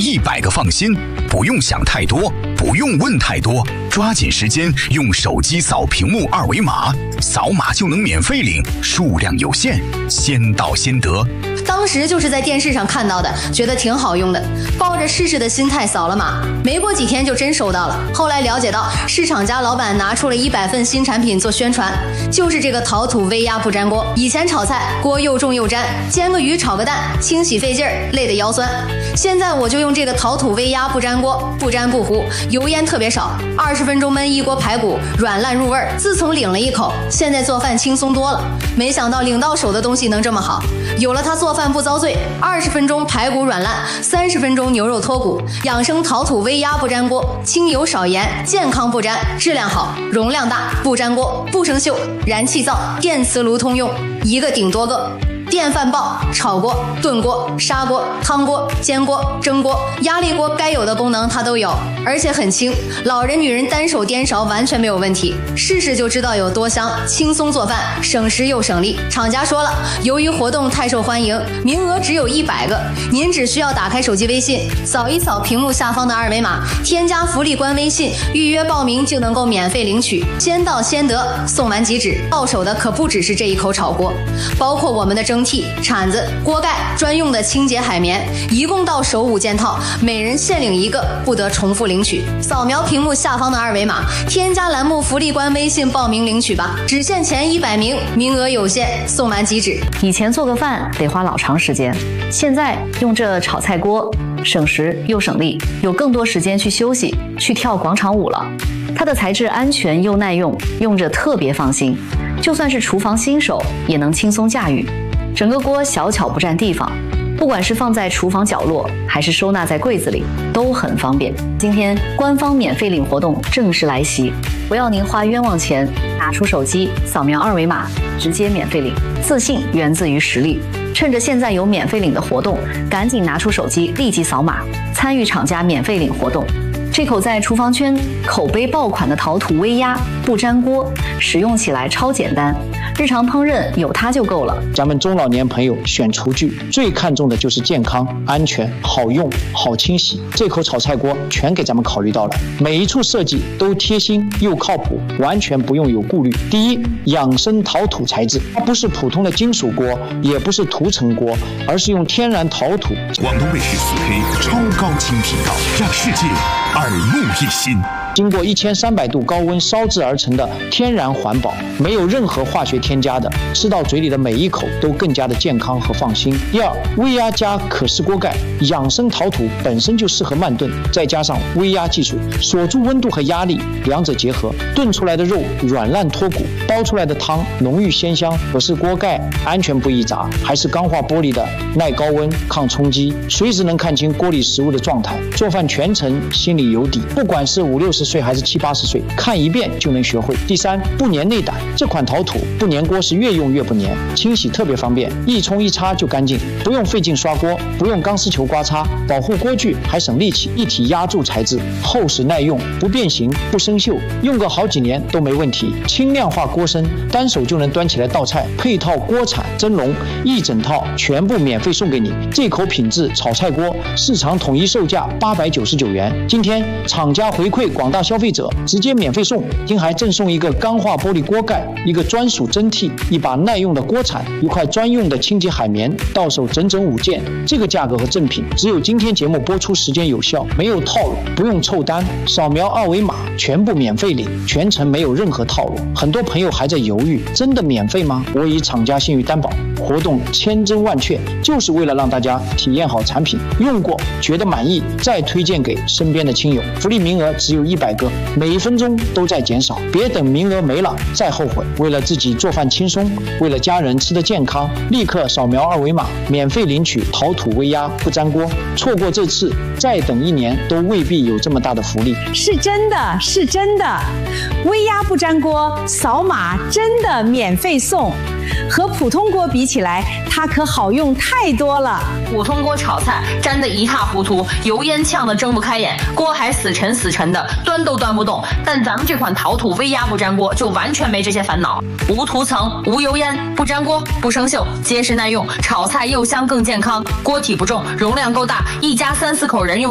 100个放心，不用想太多，不用问太多，抓紧时间用手机扫屏幕2维码，扫码就能免费领，数量有限，先到先得。 当时就是在电视上看到的，觉得挺好用的，抱着试试的心态扫了码，没过几天就真收到了。后来了解到，市场家老板拿出了100份新产品做宣传，就是这个陶土微压不粘锅。以前炒菜锅又重又粘，煎个鱼炒个蛋，清洗费劲儿，累得腰酸。现在我就用这个陶土微压不粘锅，不粘不糊，油烟特别少，20分钟焖一锅排骨，软烂入味儿。自从领了一口，现在做饭轻松多了。没想到领到手的东西能这么好，有了它做饭不遭罪，20分钟排骨软烂，30分钟牛肉脱骨。养生陶土微压不粘锅，轻油少盐，健康不粘，质量好，容量大，不粘锅，不生锈，燃气灶、电磁炉通用，一个顶多个。电饭煲、炒锅、炖锅、砂锅、汤锅、煎锅、蒸锅、压力锅，该有的功能它都有，而且很轻，老人女人单手颠勺完全没有问题。试试就知道有多香，轻松做饭，省时又省力。厂家说了，由于活动太受欢迎，名额只有100个，您只需要打开手机微信，扫一扫屏幕下方的2维码，添加福利官微信，预约报名就能够免费领取，先到先得，送完即止。到手的可不只是这一口炒锅，包括我们的蒸屉、铲子、锅盖，专用的清洁海绵，一共到手5件套，每人限领1个，不得重复领取。扫描屏幕下方的2维码，添加栏目福利官微信报名领取吧，只限前100名，名额有限，送完即止。 以前做个饭得花老长时间，现在用这炒菜锅，省时又省力，有更多时间去休息，去跳广场舞了。它的材质安全又耐用，用着特别放心，就算是厨房新手也能轻松驾驭。整个锅小巧不占地方，不管是放在厨房角落，还是收纳在柜子里，都很方便。今天官方免费领活动正式来袭，不要您花冤枉钱，拿出手机扫描2维码，直接免费领。自信源自于实力，趁着现在有免费领的活动，赶紧拿出手机立即扫码，参与厂家免费领活动。这口在厨房圈口碑爆款的陶土微压不粘锅，使用起来超简单，日常烹饪有它就够了。 咱们中老年朋友选厨具最看重的就是健康、安全、好用、好清洗。这口炒菜锅全给咱们考虑到了，每一处设计都贴心又靠谱，完全不用有顾虑。第一，养生陶土材质，它不是普通的金属锅，也不是涂层锅，而是用天然陶土。 广东卫视4K 超高清频道，让世界耳目一新。 经过1300度高温烧制而成的天然环保，没有任何化学添加的，吃到嘴里的每一口都更加的健康和放心。第二，微压加可视锅盖，养生陶土本身就适合慢炖，再加上微压技术锁住温度和压力，两者结合，炖出来的肉软烂脱骨，煲出来的汤浓郁鲜香。可视锅盖安全不易砸，还是钢化玻璃的，耐高温抗冲击，随时能看清锅里食物的状态，做饭全程心里有底。不管是50-60岁还是70-80岁，看一遍就能学会。第三，不粘内胆，这款陶土不粘锅是越用越不粘，清洗特别方便，一冲一擦就干净，不用费劲刷锅，不用钢丝球刮擦，保护锅具还省力气。一体压铸材质，厚实耐用，不变形不生锈，用个好几年都没问题。轻量化锅身，单手就能端起来倒菜，配套锅铲、蒸笼一整套全部免费送给你。这口品质炒菜锅，市场统一售价899元，今天厂家回馈广大消费者直接免费送，今还赠送一个钢化玻璃锅盖，一个专属蒸屉，一把耐用的锅铲，一块专用的清洁海绵，到手整整5件。这个价格和赠品只有今天节目播出时间有效，没有套路，不用凑单，扫描2维码全部免费领，全程没有任何套路。很多朋友还在犹豫，真的免费吗？我以厂家信誉担保，活动千真万确，就是为了让大家体验好产品，用过觉得满意，再推荐给身边的亲友。福利名额只有100个，每1分钟都在减少，别等名额没了再后悔。为了自己做饭轻松，为了家人吃得健康，立刻扫描2维码，免费领取陶土微压不粘锅。错过这次，再等1年都未必有这么大的福利。 是真的，是真的，微压不粘锅，扫码真的免费送。和普通锅比起来，它可好用太多了。 普通锅炒菜粘得一塌糊涂，油烟呛得睁不开眼，锅还死沉死沉的，端都端不动。但咱们这款陶土微压不粘锅就完全没这些烦恼，无涂层、无油烟，不粘锅、不生锈，结实耐用，炒菜又香更健康。锅体不重，容量够大，一家3-4口人用。